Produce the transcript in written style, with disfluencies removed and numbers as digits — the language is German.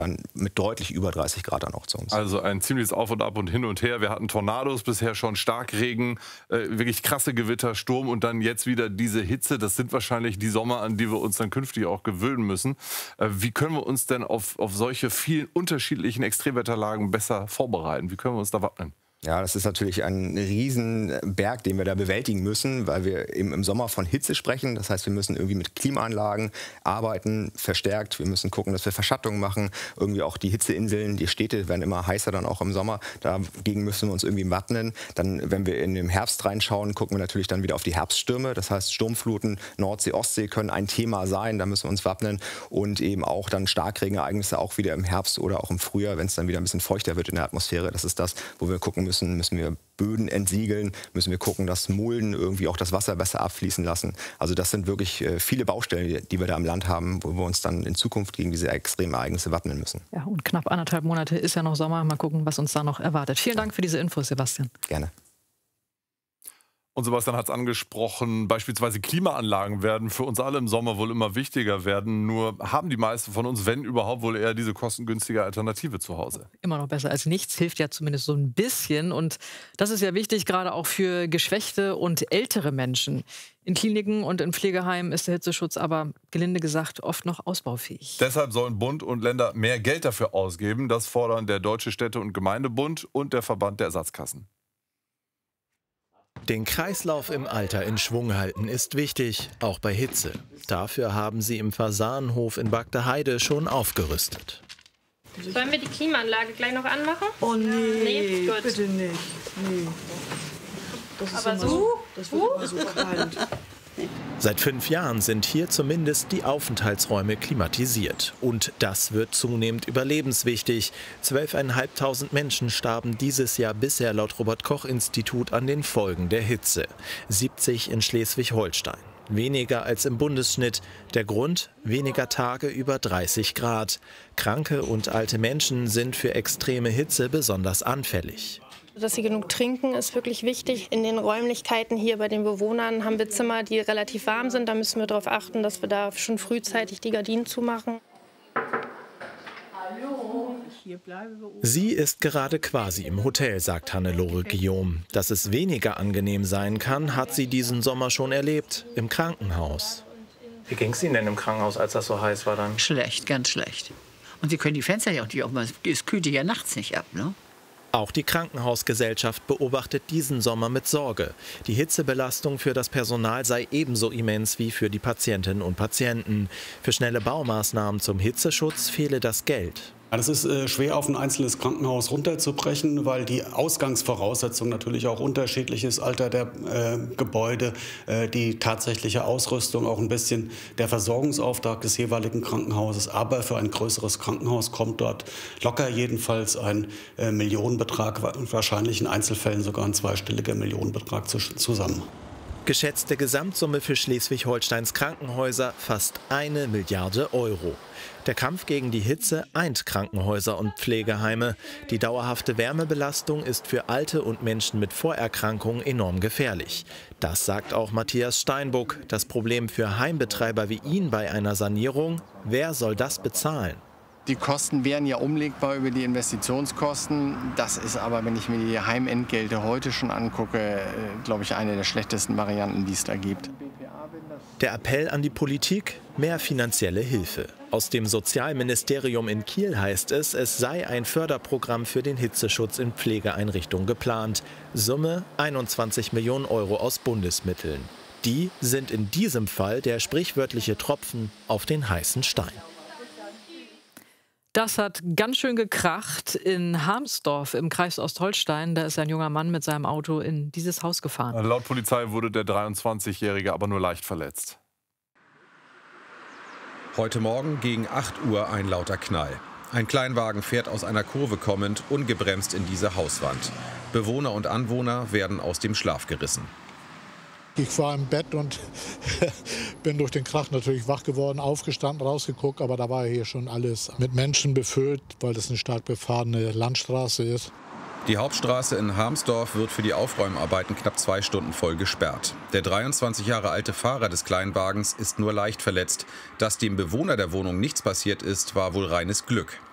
dann mit deutlich über 30 Grad dann auch zu uns. Also ein ziemliches Auf und Ab und hin und her. Wir hatten Tornados bisher schon, Starkregen, wirklich krasse Gewitter, Sturm und dann jetzt wieder diese Hitze. Das sind wahrscheinlich die Sommer, an die wir uns dann künftig auch gewöhnen müssen. Wie können wir uns denn auf solche vielen unterschiedlichen Extremwetterlagen besser vorbereiten? Wie können wir uns da wappnen? Ja, das ist natürlich ein Riesenberg, den wir da bewältigen müssen, weil wir eben im Sommer von Hitze sprechen. Das heißt, wir müssen irgendwie mit Klimaanlagen arbeiten, verstärkt. Wir müssen gucken, dass wir Verschattungen machen. Irgendwie auch die Hitzeinseln, die Städte werden immer heißer dann auch im Sommer. Dagegen müssen wir uns irgendwie wappnen. Dann, wenn wir in den Herbst reinschauen, gucken wir natürlich dann wieder auf die Herbststürme. Das heißt, Sturmfluten, Nordsee, Ostsee können ein Thema sein. Da müssen wir uns wappnen. Und eben auch dann Starkregenereignisse auch wieder im Herbst oder auch im Frühjahr, wenn es dann wieder ein bisschen feuchter wird in der Atmosphäre. Das ist das, wo wir gucken müssen wir Böden entsiegeln, müssen wir gucken, dass Mulden irgendwie auch das Wasser besser abfließen lassen. Also das sind wirklich viele Baustellen, die wir da im Land haben, wo wir uns dann in Zukunft gegen diese extremen Ereignisse wappnen müssen. Ja, und knapp 1,5 Monate ist ja noch Sommer. Mal gucken, was uns da noch erwartet. Vielen Dank für diese Infos, Sebastian. Gerne. Und Sebastian hat es angesprochen, beispielsweise Klimaanlagen werden für uns alle im Sommer wohl immer wichtiger werden. Nur haben die meisten von uns, wenn überhaupt, wohl eher diese kostengünstige Alternative zu Hause. Immer noch besser als nichts, hilft ja zumindest so ein bisschen. Und das ist ja wichtig, gerade auch für geschwächte und ältere Menschen. In Kliniken und in Pflegeheimen ist der Hitzeschutz aber, gelinde gesagt, oft noch ausbaufähig. Deshalb sollen Bund und Länder mehr Geld dafür ausgeben. Das fordern der Deutsche Städte- und Gemeindebund und der Verband der Ersatzkassen. Den Kreislauf im Alter in Schwung halten ist wichtig, auch bei Hitze. Dafür haben sie im Fasanenhof in Bagdeheide schon aufgerüstet. Sollen wir die Klimaanlage gleich noch anmachen? Oh nee, Nee? Gut. bitte nicht. Nee. Das ist Aber immer so? das wird immer so kalt. Seit 5 Jahren sind hier zumindest die Aufenthaltsräume klimatisiert. Und das wird zunehmend überlebenswichtig. 12.500 Menschen starben dieses Jahr bisher laut Robert-Koch-Institut an den Folgen der Hitze. 70 in Schleswig-Holstein. Weniger als im Bundesschnitt. Der Grund? Weniger Tage über 30 Grad. Kranke und alte Menschen sind für extreme Hitze besonders anfällig. Dass sie genug trinken, ist wirklich wichtig. In den Räumlichkeiten hier bei den Bewohnern haben wir Zimmer, die relativ warm sind. Da müssen wir darauf achten, dass wir da schon frühzeitig die Gardinen zumachen. Sie ist gerade quasi im Hotel, sagt Hannelore Guillaume. Dass es weniger angenehm sein kann, hat sie diesen Sommer schon erlebt, im Krankenhaus. Wie ging es Ihnen denn im Krankenhaus, als das so heiß war dann? Schlecht, ganz schlecht. Und Sie können die Fenster ja auch nicht aufmachen. Es kühlt ja nachts nicht ab, ne? Auch die Krankenhausgesellschaft beobachtet diesen Sommer mit Sorge. Die Hitzebelastung für das Personal sei ebenso immens wie für die Patientinnen und Patienten. Für schnelle Baumaßnahmen zum Hitzeschutz fehle das Geld. Ja, das ist schwer auf ein einzelnes Krankenhaus runterzubrechen, weil die Ausgangsvoraussetzung natürlich auch unterschiedlich ist. Alter der Gebäude, die tatsächliche Ausrüstung, auch ein bisschen der Versorgungsauftrag des jeweiligen Krankenhauses. Aber für ein größeres Krankenhaus kommt dort locker jedenfalls ein Millionenbetrag, wahrscheinlich in Einzelfällen sogar ein zweistelliger Millionenbetrag zusammen. Geschätzte Gesamtsumme für Schleswig-Holsteins Krankenhäuser fast 1 Milliarde Euro. Der Kampf gegen die Hitze eint Krankenhäuser und Pflegeheime. Die dauerhafte Wärmebelastung ist für Alte und Menschen mit Vorerkrankungen enorm gefährlich. Das sagt auch Matthias Steinbuck. Das Problem für Heimbetreiber wie ihn bei einer Sanierung: Wer soll das bezahlen? Die Kosten wären ja umlegbar über die Investitionskosten. Das ist aber, wenn ich mir die Heimentgelte heute schon angucke, glaube ich, eine der schlechtesten Varianten, die es da gibt. Der Appell an die Politik: mehr finanzielle Hilfe. Aus dem Sozialministerium in Kiel heißt es, es sei ein Förderprogramm für den Hitzeschutz in Pflegeeinrichtungen geplant. Summe 21 Millionen Euro aus Bundesmitteln. Die sind in diesem Fall der sprichwörtliche Tropfen auf den heißen Stein. Das hat ganz schön gekracht in Harmsdorf im Kreis Ostholstein. Da ist ein junger Mann mit seinem Auto in dieses Haus gefahren. Laut Polizei wurde der 23-Jährige aber nur leicht verletzt. Heute Morgen gegen 8 Uhr ein lauter Knall. Ein Kleinwagen fährt aus einer Kurve kommend ungebremst in diese Hauswand. Bewohner und Anwohner werden aus dem Schlaf gerissen. Ich war im Bett und bin durch den Krach natürlich wach geworden, aufgestanden, rausgeguckt. Aber da war hier schon alles mit Menschen befüllt, weil das eine stark befahrene Landstraße ist. Die Hauptstraße in Harmsdorf wird für die Aufräumarbeiten knapp 2 Stunden voll gesperrt. Der 23 Jahre alte Fahrer des Kleinwagens ist nur leicht verletzt. Dass dem Bewohner der Wohnung nichts passiert ist, war wohl reines Glück.